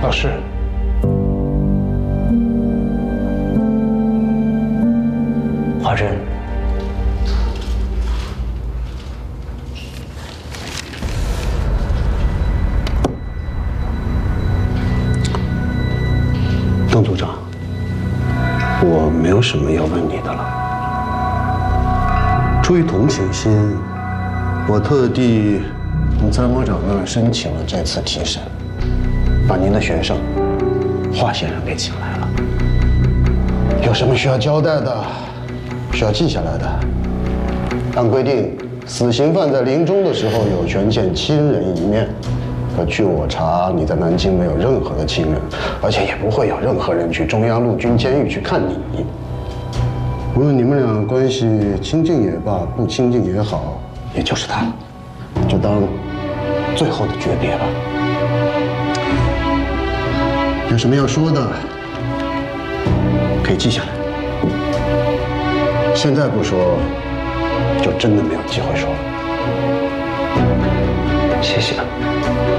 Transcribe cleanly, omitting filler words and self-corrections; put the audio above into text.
老师， 华珍， 邓组长，我没有什么要问你的了。出于同情心，我特地从参谋长那儿申请了这次提审，把您的学生华先生给请来了。有什么需要交代的，需要记下来的，按规定，死刑犯在临终的时候有权见亲人一面。可据我查，你在南京没有任何的亲人，而且也不会有任何人去中央陆军监狱去看你。无论你们俩关系亲近也罢，不亲近也好，也就是他，就当最后的诀别吧。有什么要说的，可以记下来。现在不说，就真的没有机会说了。 谢谢。